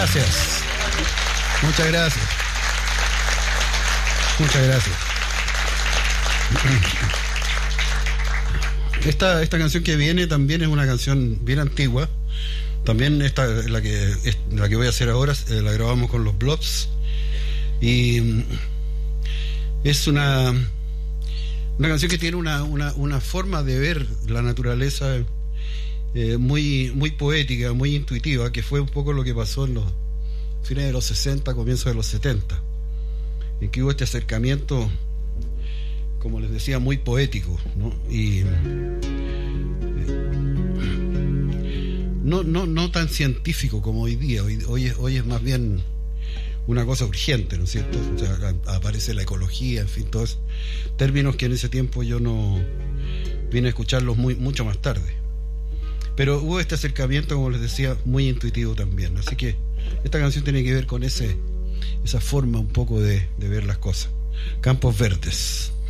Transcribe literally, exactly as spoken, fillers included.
Gracias. Muchas gracias. Muchas gracias. Esta, esta canción que viene también es una canción bien antigua. También esta, la que, la que voy a hacer ahora, eh, la grabamos con los Blobs. Y es una, una canción que tiene una, una, una forma de ver la naturaleza eh, muy, muy poética, muy intuitiva, que fue un poco lo que pasó en los fines de los sesenta, comienzos de los setenta, en que hubo este acercamiento, como les decía, muy poético, ¿no? Y no, no, no tan científico como hoy día. Hoy, hoy, es, hoy es más bien una cosa urgente, ¿no es cierto? O sea, aparece la ecología, en fin, todos términos que en ese tiempo yo no vine a escucharlos muy, mucho más tarde. Pero hubo este acercamiento, como les decía, muy intuitivo también. Así que esta canción tiene que ver con ese, esa forma un poco de, de ver las cosas. Campos Verdes.